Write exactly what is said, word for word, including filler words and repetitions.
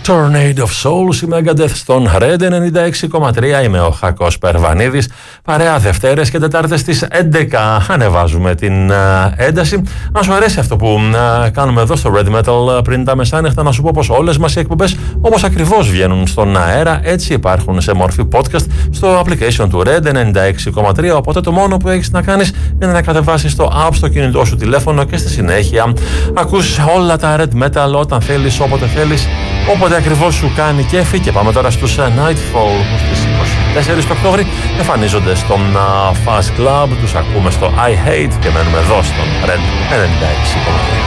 Tornado of Souls, η Megadeth στον Red ενενήντα έξι κόμμα τρία. Είμαι ο Χάκος Περβανίδης. Παρέα Δευτέρες και Τετάρτες στις έντεκα ανεβάζουμε την uh, ένταση. Αν σου αρέσει αυτό που uh, κάνουμε εδώ στο Red Metal uh, πριν τα μεσάνυχτα, να σου πω πως όλες μας οι εκπομπές όπως ακριβώς βγαίνουν στον αέρα, έτσι υπάρχουν σε μορφή podcast στο application του Red ενενήντα έξι κόμμα τρία. Οπότε το μόνο που έχεις να κάνεις είναι να κατεβάσεις το app στο κινητό σου τηλέφωνο και στη συνέχεια ακούς όλα τα Red Metal όταν θέλεις, όποτε θέλεις, όποτε ακριβώς σου κάνει κέφι. Και πάμε τώρα στους Nightfall που στις είκοσι τέσσερις του Οκτώβρη εμφανίζονται στον uh, Fast Club. Τους ακούμε στο I Hate και μένουμε εδώ στον Red ενενήντα έξι κόμμα τρία.